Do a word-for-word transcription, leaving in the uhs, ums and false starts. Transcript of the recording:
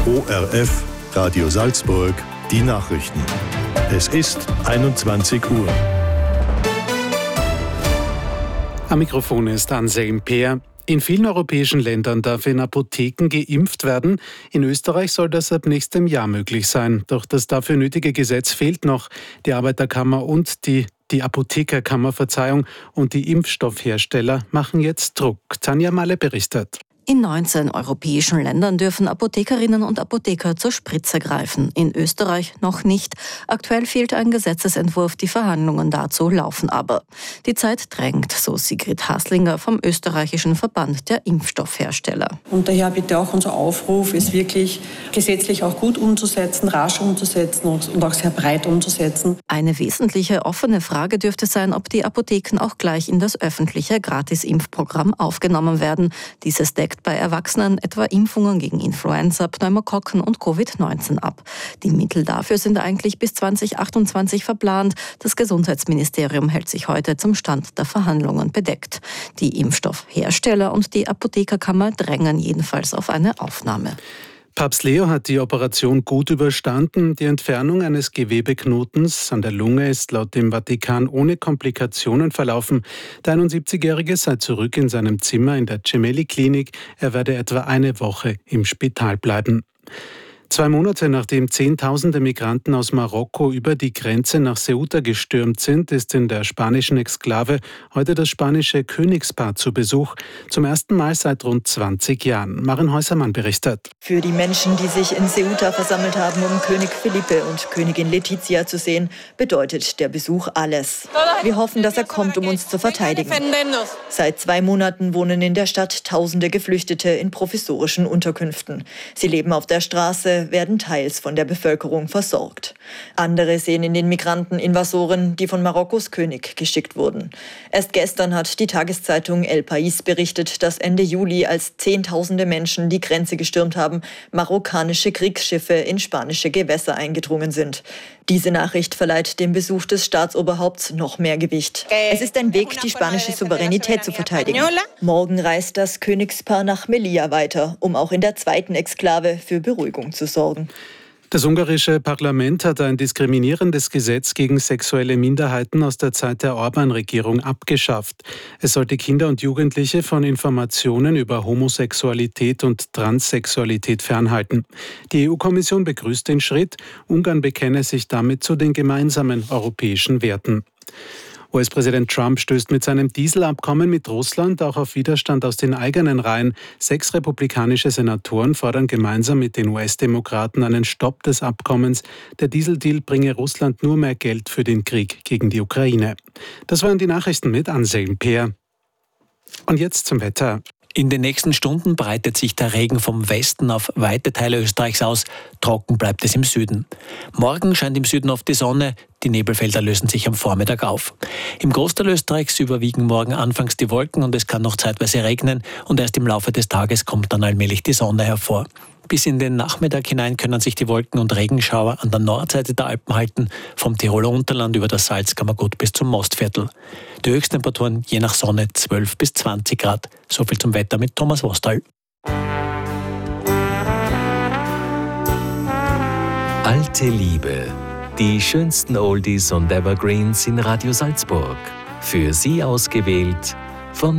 O R F, Radio Salzburg, die Nachrichten. Es ist einundzwanzig Uhr. Am Mikrofon ist Anselm Peer. In vielen europäischen Ländern darf in Apotheken geimpft werden. In Österreich soll das ab nächstem Jahr möglich sein. Doch das dafür nötige Gesetz fehlt noch. Die Arbeiterkammer und die, die Apothekerkammer, Verzeihung, und die Impfstoffhersteller machen jetzt Druck. Tanja Malle berichtet. In neunzehn europäischen Ländern dürfen Apothekerinnen und Apotheker zur Spritze greifen. In Österreich noch nicht. Aktuell fehlt ein Gesetzesentwurf, die Verhandlungen dazu laufen aber. Die Zeit drängt, so Sigrid Haslinger vom österreichischen Verband der Impfstoffhersteller. Und daher bitte auch unser Aufruf, es wirklich gesetzlich auch gut umzusetzen, rasch umzusetzen und auch sehr breit umzusetzen. Eine wesentliche offene Frage dürfte sein, ob die Apotheken auch gleich in das öffentliche Gratis-Impfprogramm aufgenommen werden. Dieses deckt bei Erwachsenen etwa Impfungen gegen Influenza, Pneumokokken und Covid neunzehn ab. Die Mittel dafür sind eigentlich bis zwanzig achtundzwanzig verplant. Das Gesundheitsministerium hält sich heute zum Stand der Verhandlungen bedeckt. Die Impfstoffhersteller und die Apothekerkammer drängen jedenfalls auf eine Aufnahme. Papst Leo hat die Operation gut überstanden. Die Entfernung eines Gewebeknotens an der Lunge ist laut dem Vatikan ohne Komplikationen verlaufen. Der einundsiebzigjährige sei zurück in seinem Zimmer in der Gemelli-Klinik. Er werde etwa eine Woche im Spital bleiben. Zwei Monate nachdem Zehntausende Migranten aus Marokko über die Grenze nach Ceuta gestürmt sind, ist in der spanischen Exklave heute das spanische Königspaar zu Besuch. Zum ersten Mal seit rund zwanzig Jahren. Maren Häusermann berichtet. Für die Menschen, die sich in Ceuta versammelt haben, um König Felipe und Königin Letizia zu sehen, bedeutet der Besuch alles. Wir hoffen, dass er kommt, um uns zu verteidigen. Seit zwei Monaten wohnen in der Stadt Tausende Geflüchtete in provisorischen Unterkünften. Sie leben auf der Straße, werden teils von der Bevölkerung versorgt. Andere sehen in den Migranten Invasoren, die von Marokkos König geschickt wurden. Erst gestern hat die Tageszeitung El País berichtet, dass Ende Juli, als Zehntausende Menschen die Grenze gestürmt haben, marokkanische Kriegsschiffe in spanische Gewässer eingedrungen sind. Diese Nachricht verleiht dem Besuch des Staatsoberhaupts noch mehr Gewicht. Es ist ein Weg, die spanische Souveränität zu verteidigen. Morgen reist das Königspaar nach Melilla weiter, um auch in der zweiten Exklave für Beruhigung zu sorgen. Das ungarische Parlament hat ein diskriminierendes Gesetz gegen sexuelle Minderheiten aus der Zeit der Orbán-Regierung abgeschafft. Es sollte Kinder und Jugendliche von Informationen über Homosexualität und Transsexualität fernhalten. Die E U-Kommission begrüßt den Schritt. Ungarn bekenne sich damit zu den gemeinsamen europäischen Werten. U S-Präsident Trump stößt mit seinem Dieselabkommen mit Russland auch auf Widerstand aus den eigenen Reihen. Sechs republikanische Senatoren fordern gemeinsam mit den U S-Demokraten einen Stopp des Abkommens. Der Dieseldeal bringe Russland nur mehr Geld für den Krieg gegen die Ukraine. Das waren die Nachrichten mit Anselm Peer. Und jetzt zum Wetter. In den nächsten Stunden breitet sich der Regen vom Westen auf weite Teile Österreichs aus. Trocken bleibt es im Süden. Morgen scheint im Süden oft die Sonne. Die Nebelfelder lösen sich am Vormittag auf. Im Großteil Österreichs überwiegen morgen anfangs die Wolken und es kann noch zeitweise regnen. Und erst im Laufe des Tages kommt dann allmählich die Sonne hervor. Bis in den Nachmittag hinein können sich die Wolken- und Regenschauer an der Nordseite der Alpen halten, vom Tiroler Unterland über das Salzkammergut bis zum Mostviertel. Die Höchsttemperaturen je nach Sonne zwölf bis zwanzig Grad. So viel zum Wetter mit Thomas Wostal. Alte Liebe. Die schönsten Oldies und Evergreens in Radio Salzburg. Für Sie ausgewählt